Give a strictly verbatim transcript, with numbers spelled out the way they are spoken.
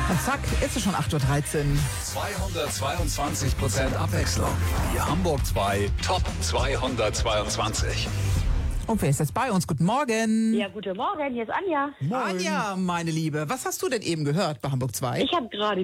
Und zack, ist es schon acht Uhr dreizehn. zweihundertzweiundzwanzig Prozent Abwechslung. Die Hamburg zwei Top zweihundertzweiundzwanzig. Und wer ist jetzt bei uns? Guten Morgen. Ja, guten Morgen, hier ist Anja. Anja, meine Liebe, was hast du denn eben gehört bei Hamburg zwei? Ich habe gerade